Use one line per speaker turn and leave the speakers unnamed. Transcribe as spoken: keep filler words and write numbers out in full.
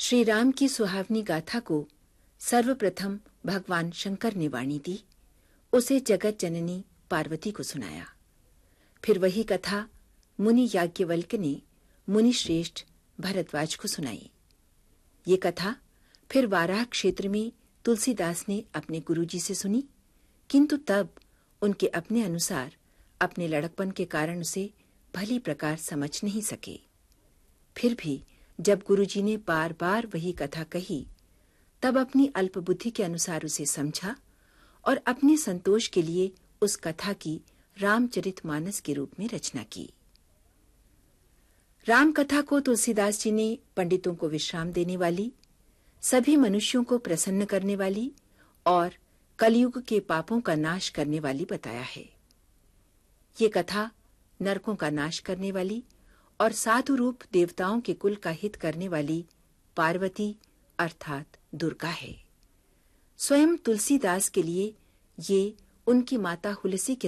श्री राम की सुहावनी गाथा को सर्वप्रथम भगवान शंकर ने वाणी दी, उसे जगत जननी पार्वती को सुनाया। फिर वही कथा मुनि याज्ञवल्क्य ने मुनि श्रेष्ठ भरद्वाज को सुनाई। ये कथा फिर वाराह क्षेत्र में तुलसीदास ने अपने गुरुजी से सुनी, किंतु तब उनके अपने अनुसार अपने लड़कपन के कारण उसे भली प्रकार समझ नहीं सके। फिर भी जब गुरुजी ने बार बार वही कथा कही, तब अपनी अल्पबुद्धि के अनुसार उसे समझा और अपने संतोष के लिए उस कथा की रामचरितमानस के रूप में रचना की। राम कथा को तुलसीदास जी ने पंडितों को विश्राम देने वाली, सभी मनुष्यों को प्रसन्न करने वाली और कलयुग के पापों का नाश करने वाली बताया है। ये कथा नरकों का नाश करने वाली और साधु रूप देवताओं के कुल का हित करने वाली पार्वती अर्थात दुर्गा है। स्वयं तुलसीदास के लिए ये उनकी माता हुलसी के